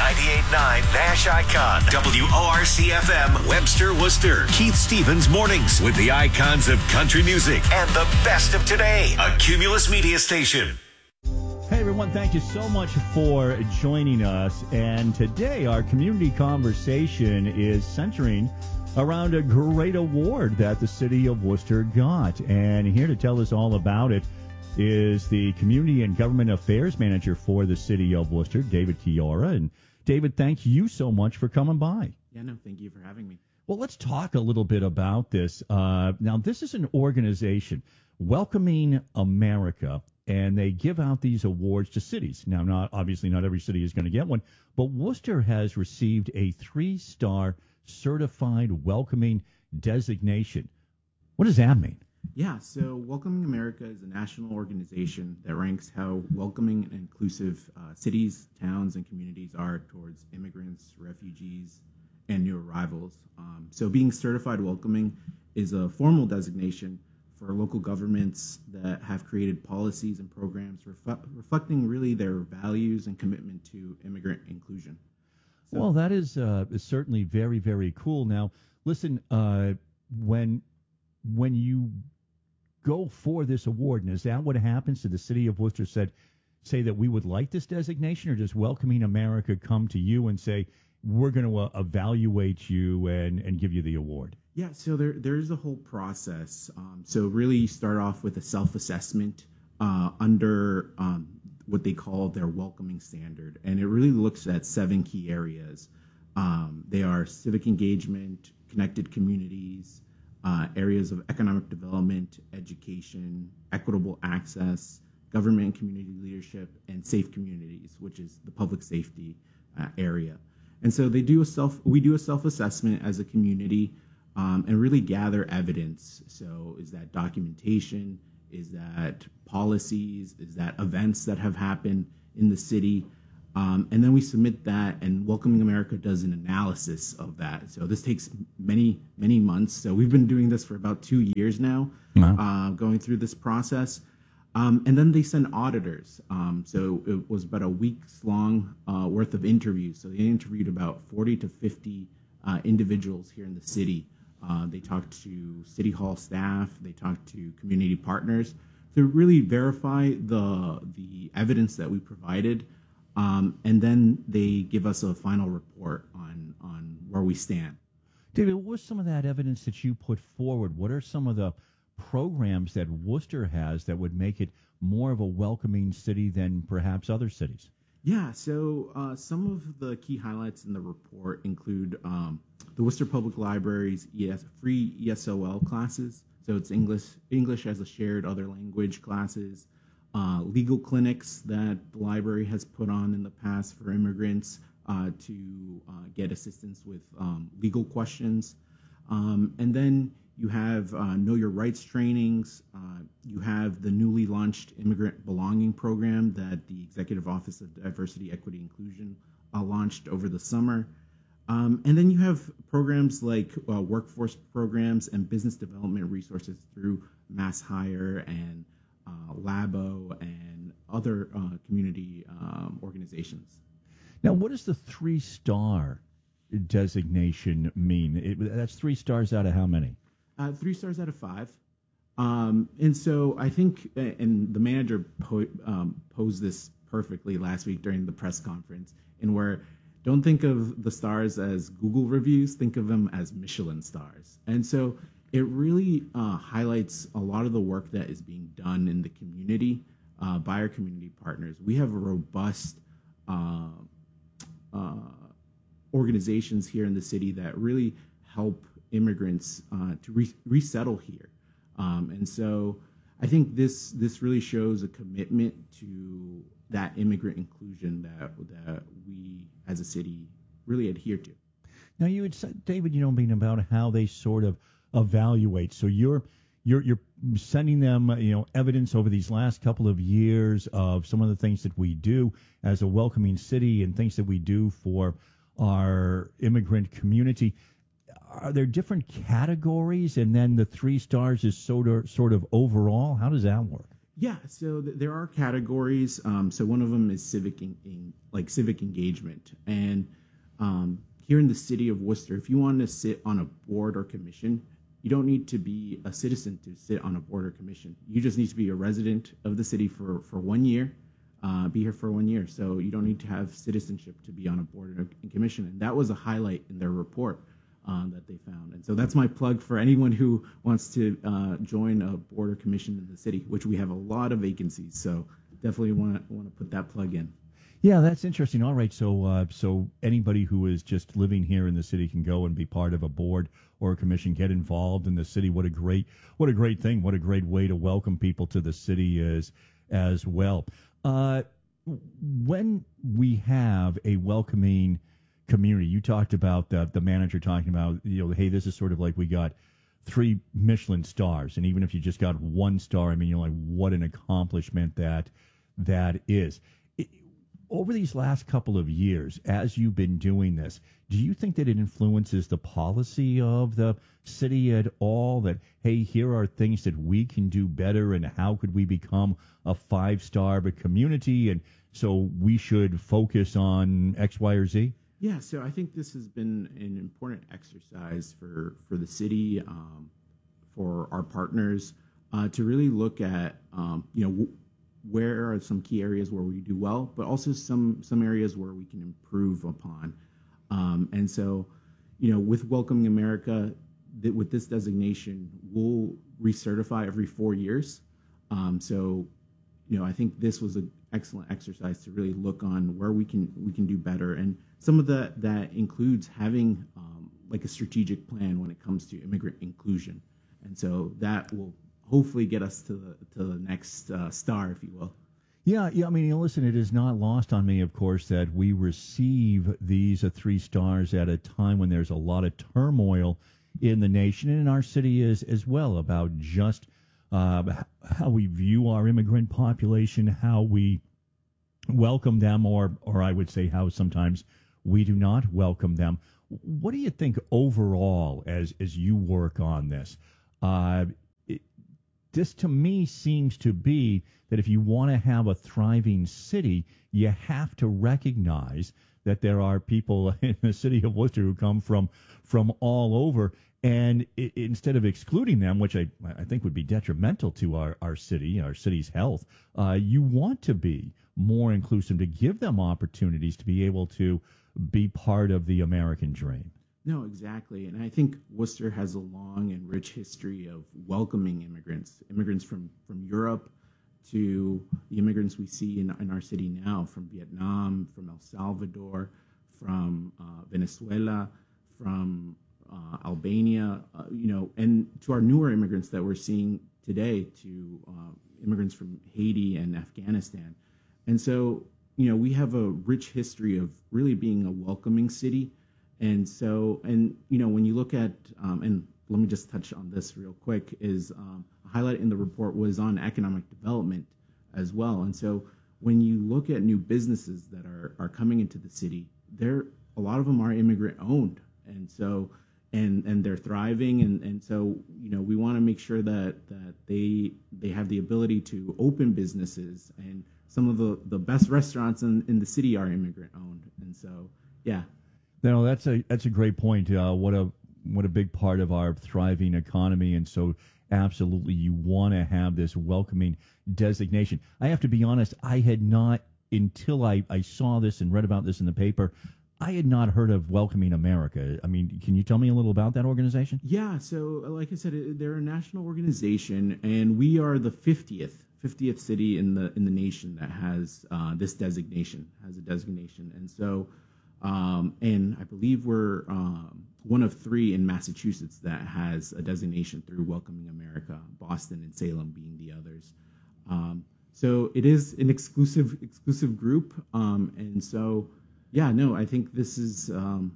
98.9 Nash Icon. WORC-FM, Webster, Worcester. Keith Stevens Mornings with the icons of country music and the best of today. A Cumulus Media Station. Hey everyone, thank you so much for joining us. And today our community conversation is centering around a great award that the city of Worcester got. And here to tell us all about it is the Community and Government Affairs Manager for the city of Worcester, David Chiora. And David, thank you so much for coming by. Yeah, no, thank you for having me. Well, let's talk a little bit about this. Now, this is an organization, Welcoming America, and they give out these awards to cities. Now, obviously not every city is going to get one, but Worcester has received a 3-star certified welcoming designation. What does that mean? Yeah, so Welcoming America is a national organization that ranks how welcoming and inclusive cities, towns, and communities are towards immigrants, refugees, and new arrivals. So being certified welcoming is a formal designation for local governments that have created policies and programs reflecting really their values and commitment to immigrant inclusion. So, well, that is certainly very, very cool. Now, listen, when you go for this award, and is that what happens to the city of Worcester say that we would like this designation, or does Welcoming America come to you and say, we're going to evaluate you and give you the award? Yeah, so there's a whole process. So really you start off with a self-assessment under what they call their welcoming standard. And it really looks at 7 key areas. They are civic engagement, connected communities, areas of economic development, education, equitable access, government and community leadership, and safe communities, which is the public safety area. And so we do a self-assessment as a community and really gather evidence. So is that documentation? Is that policies? Is that events that have happened in the city? And then we submit that, and Welcoming America does an analysis of that. So this takes many, many months. So we've been doing this for about 2 years now, going through this process. And then they send auditors. So it was about a week's long worth of interviews. So they interviewed about 40 to 50 individuals here in the city. They talked to City Hall staff. They talked to community partners to really verify the evidence that we provided. And then they give us a final report on where we stand. David, what was some of that evidence that you put forward? What are some of the programs that Worcester has that would make it more of a welcoming city than perhaps other cities? Yeah, so some of the key highlights in the report include the Worcester Public Library's free ESOL classes. So it's English as a shared other language classes, legal clinics that the library has put on in the past for immigrants to get assistance with legal questions. And then you have Know Your Rights trainings. You have the newly launched Immigrant Belonging Program that the Executive Office of Diversity, Equity, Inclusion launched over the summer. And then you have programs like workforce programs and business development resources through Mass Hire and Labo and other community organizations. Now, what does the 3-star designation mean? That's 3 stars out of how many? 3 stars out of 5. And so I think, and the manager posed this perfectly last week during the press conference, in where don't think of the stars as Google reviews, think of them as Michelin stars. And so it really highlights a lot of the work that is being done in the community by our community partners. We have a robust organizations here in the city that really help immigrants to resettle here. And so I think this really shows a commitment to that immigrant inclusion that we as a city really adhere to. Now, you had said, David, being about how they sort of evaluate. So you're sending them, evidence over these last couple of years of some of the things that we do as a welcoming city and things that we do for our immigrant community. Are there different categories, and then the 3 stars is sort of overall? How does that work? Yeah, so there are categories. So one of them is civic engagement, and here in the city of Worcester, if you want to sit on a board or commission, you don't need to be a citizen to sit on a board or commission. You just need to be a resident of the city for 1 year, be here for 1 year. So you don't need to have citizenship to be on a board and commission. And that was a highlight in their report that they found. And so that's my plug for anyone who wants to join a board or commission in the city, which we have a lot of vacancies. So definitely want to put that plug in. Yeah, that's interesting. All right, so anybody who is just living here in the city can go and be part of a board or a commission, get involved in the city. What a great thing! What a great way to welcome people to the city as well. When we have a welcoming community, you talked about the manager talking about, hey, this is sort of like we got 3 Michelin stars, and even if you just got 1 star, I mean, like, what an accomplishment that is. Over these last couple of years, as you've been doing this, do you think that it influences the policy of the city at all? That, hey, here are things that we can do better, and how could we become a 5-star community? And so we should focus on X, Y, or Z? Yeah, so I think this has been an important exercise for the city, for our partners, to really look at, where are some key areas where we do well, but also some areas where we can improve upon. And so, with Welcoming America, with this designation, we'll recertify every 4 years. So, I think this was an excellent exercise to really look on where we can do better. And some of that includes having like a strategic plan when it comes to immigrant inclusion. And so that will hopefully get us to the next star, if you will. Yeah. I mean, listen, it is not lost on me, of course, that we receive these 3 stars at a time when there's a lot of turmoil in the nation and in our city as well about just how we view our immigrant population, how we welcome them, or I would say how sometimes we do not welcome them. What do you think overall as you work on this? This, to me, seems to be that if you want to have a thriving city, you have to recognize that there are people in the city of Worcester who come from all over, and instead of excluding them, which I think would be detrimental to our city's health, you want to be more inclusive, to give them opportunities to be able to be part of the American dream. No, exactly. And I think Worcester has a long and rich history of welcoming immigrants from Europe to the immigrants we see in our city now, from Vietnam, from El Salvador, from Venezuela, from Albania, and to our newer immigrants that we're seeing today, to immigrants from Haiti and Afghanistan. And so, we have a rich history of really being a welcoming city. And so, when you look at, and let me just touch on this real quick, is a highlight in the report was on economic development as well. And so when you look at new businesses that are coming into the city, a lot of them are immigrant owned. And so, and they're thriving. And so, we want to make sure that they have the ability to open businesses, and some of the best restaurants in the city are immigrant owned. And so, yeah. No, that's a great point. What a big part of our thriving economy, and so absolutely you want to have this welcoming designation. I have to be honest, I had not, until I saw this and read about this in the paper, I had not heard of Welcoming America. I mean, can you tell me a little about that organization? Yeah, so like I said, they're a national organization, and we are the 50th city in the nation that has this designation, and so. And I believe we're one of 3 in Massachusetts that has a designation through Welcoming America, Boston and Salem being the others. So it is an exclusive group. And so, yeah, no, I think this is an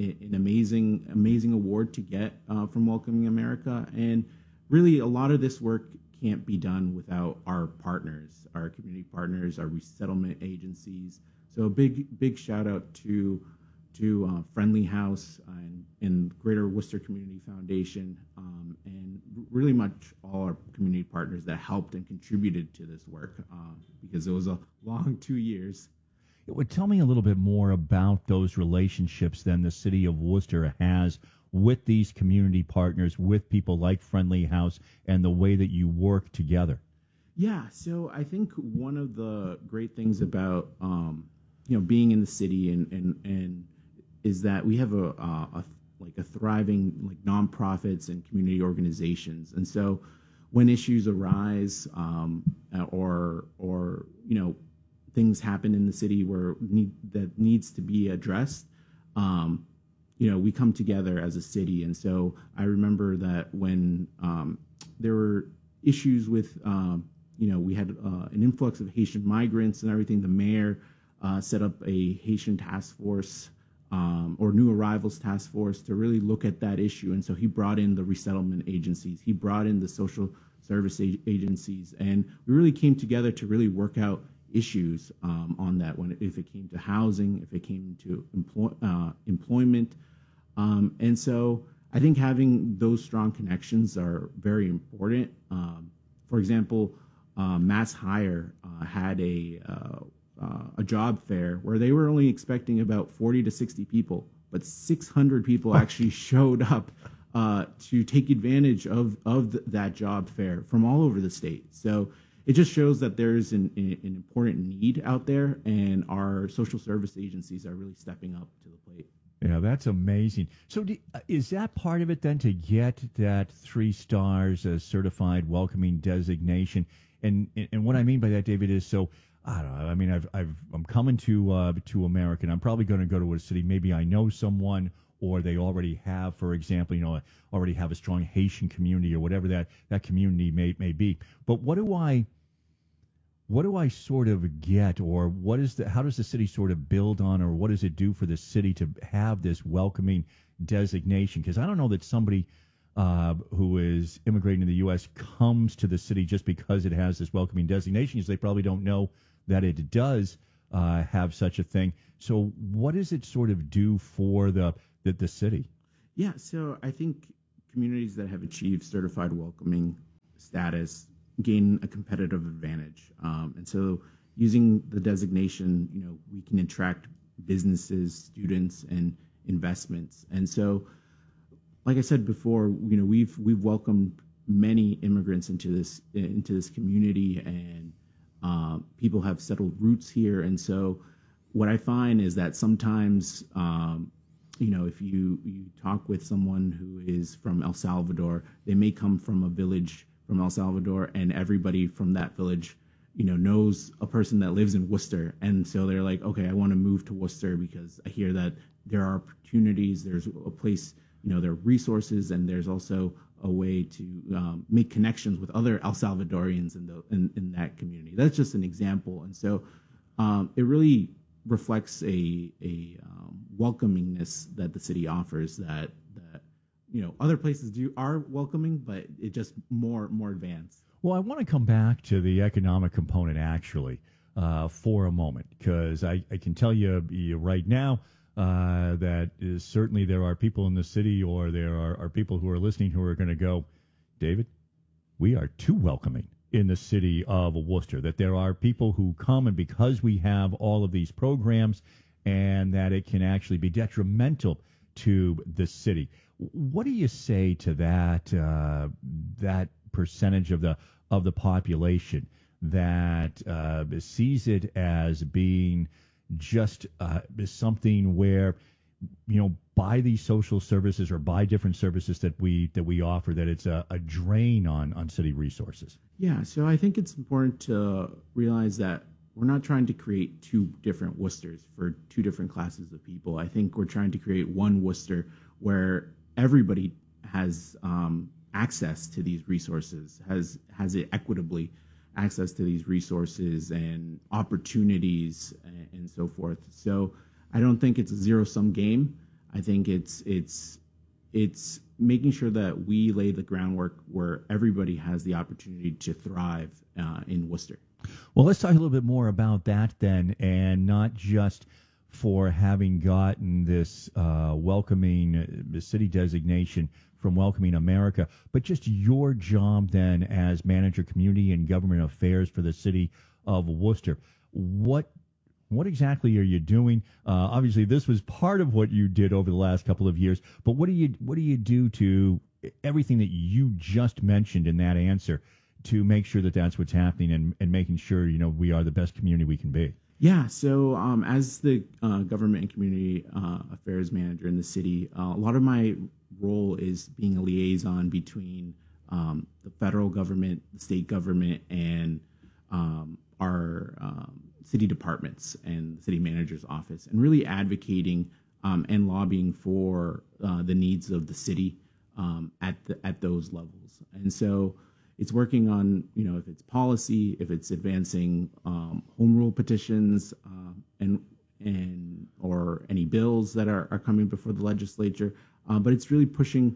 amazing award to get from Welcoming America. And really, a lot of this work can't be done without our partners, our community partners, our resettlement agencies. So a big shout out to to Friendly House and Greater Worcester Community Foundation, and really much all our community partners that helped and contributed to this work, because it was a long 2 years. Well, tell me a little bit more about those relationships then the city of Worcester has with these community partners, with people like Friendly House, and the way that you work together. Yeah, so I think one of the great things about being in the city and is that we have a thriving nonprofits and community organizations, and so when issues arise or things happen in the city where that needs to be addressed, we come together as a city. And so I remember that when there were issues with we had an influx of Haitian migrants and everything, the mayor set up a Haitian task force or new arrivals task force to really look at that issue. And so he brought in the resettlement agencies, he brought in the social service agencies, and we really came together to really work out issues on that, if it came to housing, if it came to employment. And so I think having those strong connections are very important. For example, Mass Hire had a job fair where they were only expecting about 40 to 60 people, but 600 people actually showed up to take advantage of that job fair from all over the state. So it just shows that there's an important need out there, and our social service agencies are really stepping up to the plate. Yeah, that's amazing. So is that part of it then, to get that 3 stars certified welcoming designation? And what I mean by that, David, is so I don't know. I mean, I'm coming to America, and I'm probably going to go to a city. Maybe I know someone, or they already have, for example, already have a strong Haitian community or whatever that community may be. But what do I sort of get, or how does the city sort of build on, or what does it do for the city to have this welcoming designation? Because I don't know that somebody who is immigrating to the U.S. comes to the city just because it has this welcoming designation, because they probably don't know that it does have such a thing. So what does it sort of do for the city? Yeah, so I think communities that have achieved certified welcoming status gain a competitive advantage. And so using the designation, we can attract businesses, students, and investments. And so, like I said before, we've welcomed many immigrants into this community, and people have settled roots here. And so what I find is that sometimes, if you talk with someone who is from El Salvador, they may come from a village from El Salvador, and everybody from that village, knows a person that lives in Worcester. And so they're like, okay, I want to move to Worcester because I hear that there are opportunities, there's a place, there are resources, and there's also a way to make connections with other El Salvadorians in that community. That's just an example. And so it really reflects a welcomingness that the city offers that other places are welcoming, but it just more advanced. Well, I want to come back to the economic component actually for a moment, because I can tell you right now that certainly there are people in the city, or there are people who are listening who are going to go, David, we are too welcoming in the city of Worcester, that there are people who come, and because we have all of these programs, and that it can actually be detrimental to the city. What do you say to that percentage of the population that sees it as being just something where, by these social services or by different services that we offer, that it's a drain on city resources? Yeah, so I think it's important to realize that we're not trying to create 2 different Worcesters for 2 different classes of people. I think we're trying to create one Worcester where everybody has access to these resources, has it equitably access to these resources and opportunities and so forth. So I don't think it's a zero-sum game. I think it's making sure that we lay the groundwork where everybody has the opportunity to thrive in Worcester. Well, let's talk a little bit more about that then, and not just for having gotten this welcoming city designation from Welcoming America, but just your job then as manager, community and government affairs for the city of Worcester. What exactly are you doing? Obviously, this was part of what you did over the last couple of years, but what do you do to everything that you just mentioned in that answer to make sure that that's what's happening and making sure we are the best community we can be? Yeah, so as the government and community affairs manager in the city, a lot of my role is being a liaison between the federal government, the state government, and our city departments and the city manager's office, and really advocating and lobbying for the needs of the city at those levels. And so it's working on, if it's policy, if it's advancing home rule petitions, and or any bills that are coming before the legislature. But it's really pushing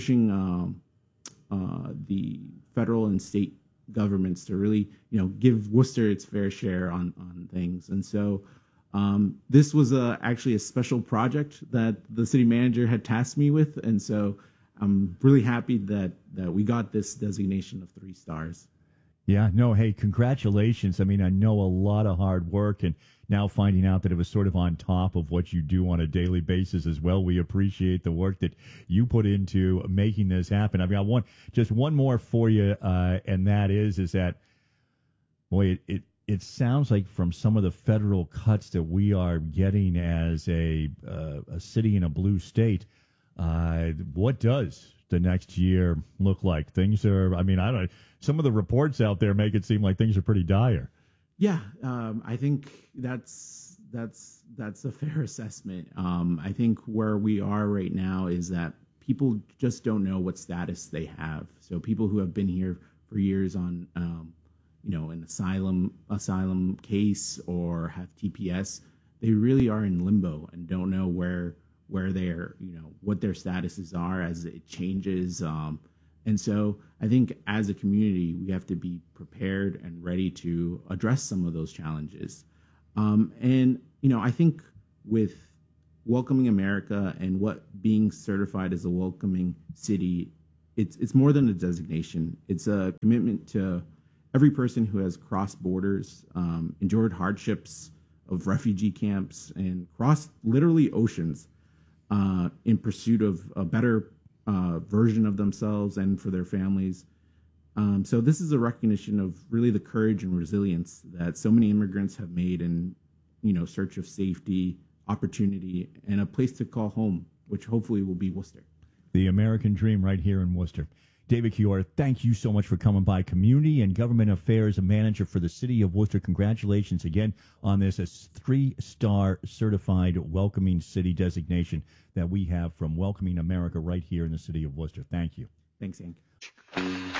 the federal and state governments to really, give Worcester its fair share on things. And so this was actually a special project that the city manager had tasked me with, and so I'm really happy that we got this designation of 3 stars. Yeah, no, hey, congratulations. I mean, I know a lot of hard work, and now finding out that it was sort of on top of what you do on a daily basis as well. We appreciate the work that you put into making this happen. I've got one more for you, and that is that, boy, it sounds like from some of the federal cuts that we are getting as a city in a blue state, what does the next year look like? Things are, I don't, some of the reports out there make it seem like things are pretty dire. Yeah, I think that's a fair assessment. I think where we are right now is that people just don't know what status they have. So people who have been here for years on, an asylum case or have TPS, they really are in limbo and don't know where their, what their statuses are as it changes. And so I think as a community, we have to be prepared and ready to address some of those challenges. I think with Welcoming America and what being certified as a welcoming city, it's more than a designation. It's a commitment to every person who has crossed borders, endured hardships of refugee camps, and crossed literally oceans in pursuit of a better version of themselves and for their families. So this is a recognition of really the courage and resilience that so many immigrants have made in, search of safety, opportunity, and a place to call home, which hopefully will be Worcester. The American dream right here in Worcester. David Kiora, thank you so much for coming by. Community and Government Affairs Manager for the City of Worcester. Congratulations again on this 3-star certified welcoming city designation that we have from Welcoming America right here in the City of Worcester. Thank you. Thanks, Hank.